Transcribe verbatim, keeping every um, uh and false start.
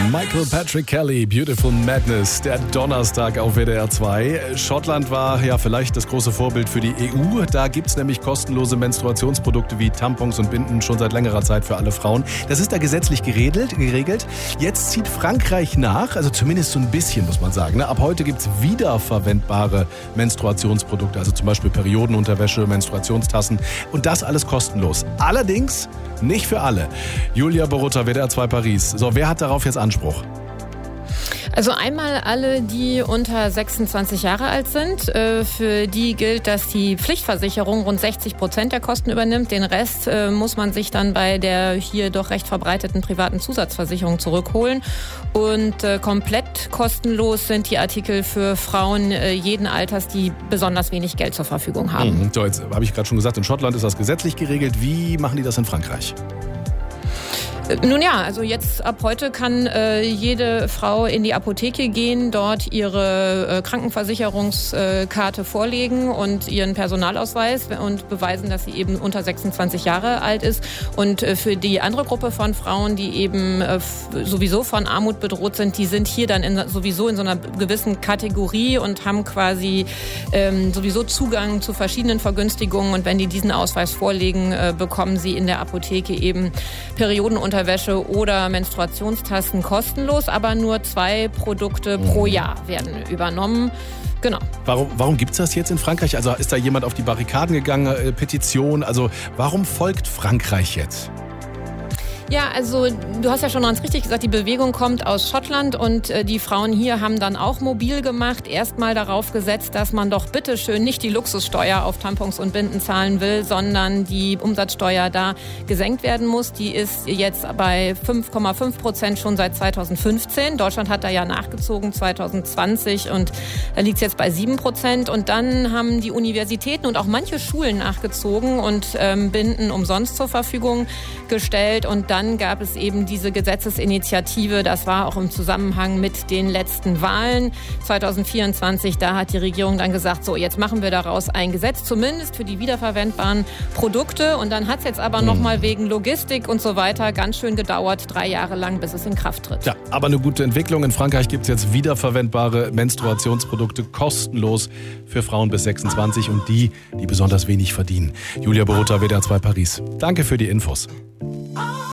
Michael Patrick Kelly, Beautiful Madness, der Donnerstag auf W D R zwei. Schottland war ja vielleicht das große Vorbild für die E U. Da gibt es nämlich kostenlose Menstruationsprodukte wie Tampons und Binden schon seit längerer Zeit für alle Frauen. Das ist da gesetzlich geregelt. geregelt. Jetzt zieht Frankreich nach, also zumindest so ein bisschen, muss man sagen. Ab heute gibt es wiederverwendbare Menstruationsprodukte, also zum Beispiel Periodenunterwäsche, Menstruationstassen und das alles kostenlos. Allerdings nicht für alle. Julia Borutta, W D R zwei Paris. So, wer hat darauf jetzt Anspruch? Also einmal alle, die unter sechsundzwanzig Jahre alt sind. Für die gilt, dass die Pflichtversicherung rund sechzig Prozent der Kosten übernimmt. Den Rest muss man sich dann bei der hier doch recht verbreiteten privaten Zusatzversicherung zurückholen. Und komplett kostenlos sind die Artikel für Frauen jeden Alters, die besonders wenig Geld zur Verfügung haben. Mhm. So, jetzt habe ich gerade schon gesagt, in Schottland ist das gesetzlich geregelt. Wie machen die das in Frankreich? Nun ja, also jetzt ab heute kann äh, jede Frau in die Apotheke gehen, dort ihre äh, Krankenversicherungskarte vorlegen und ihren Personalausweis und beweisen, dass sie eben unter sechsundzwanzig Jahre alt ist. Und äh, für die andere Gruppe von Frauen, die eben äh, sowieso von Armut bedroht sind, die sind hier dann in, sowieso in so einer gewissen Kategorie und haben quasi ähm, sowieso Zugang zu verschiedenen Vergünstigungen. Und wenn die diesen Ausweis vorlegen, äh, bekommen sie in der Apotheke eben Periodenunterwäsche oder Menstruationstassen kostenlos, aber nur zwei Produkte pro Jahr werden übernommen. Genau. Warum, warum gibt es das jetzt in Frankreich? Also ist da jemand auf die Barrikaden gegangen, äh, Petition? Also warum folgt Frankreich jetzt? Ja, also du hast ja schon ganz richtig gesagt, die Bewegung kommt aus Schottland und äh, die Frauen hier haben dann auch mobil gemacht. Erstmal darauf gesetzt, dass man doch bitteschön nicht die Luxussteuer auf Tampons und Binden zahlen will, sondern die Umsatzsteuer da gesenkt werden muss. Die ist jetzt bei fünf Komma fünf Prozent schon seit zweitausendfünfzehn. Deutschland hat da ja nachgezogen zwanzig zwanzig und da liegt es jetzt bei sieben Prozent. Und dann haben die Universitäten und auch manche Schulen nachgezogen und ähm, Binden umsonst zur Verfügung gestellt. Und dann gab es eben diese Gesetzesinitiative, das war auch im Zusammenhang mit den letzten Wahlen zwanzig vierundzwanzig. Da hat die Regierung dann gesagt, so jetzt machen wir daraus ein Gesetz, zumindest für die wiederverwendbaren Produkte. Und dann hat es jetzt aber mhm. nochmal wegen Logistik und so weiter ganz schön gedauert, drei Jahre lang, bis es in Kraft tritt. Ja, aber eine gute Entwicklung. In Frankreich gibt es jetzt wiederverwendbare Menstruationsprodukte kostenlos für Frauen bis sechsundzwanzig und die, die besonders wenig verdienen. Julia Borutta, W D R zwei Paris. Danke für die Infos.